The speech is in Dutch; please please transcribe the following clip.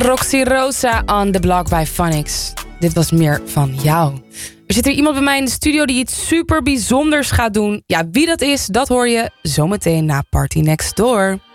Roxy Rosa on the Block by Phonics. Dit was meer van jou. Er zit hier iemand bij mij in de studio die iets super bijzonders gaat doen. Ja, wie dat is, dat hoor je zometeen na Party Next Door.